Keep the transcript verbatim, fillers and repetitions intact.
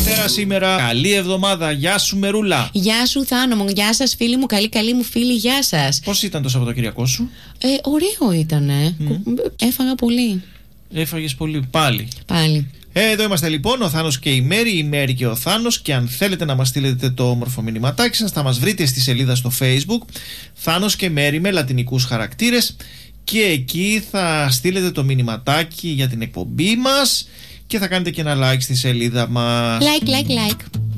Δευτέρα σήμερα. Καλή εβδομάδα. Γεια σου, Μερούλα. Γεια σου, Θάνο μου. Γεια σας, φίλοι μου. Καλή, καλή μου φίλη. Γεια σας. Πώς ήταν το Σαββατοκύριακό σου? Ε, ωραίο ήτανε. Mm. Έφαγα πολύ. Έφαγες πολύ. Πάλι. Πάλι. Ε, εδώ είμαστε λοιπόν, ο Θάνος και η Μέρη, η Μέρη και ο Θάνος. Και αν θέλετε να μας στείλετε το όμορφο μηνυματάκι σας, θα μας βρείτε στη σελίδα στο Facebook Θάνος και Μέρη με λατινικούς χαρακτήρες. Και εκεί θα στείλετε το μηνυματάκι για την εκπομπή μας και θα κάνετε και ένα like στη σελίδα μας. Like, like, like.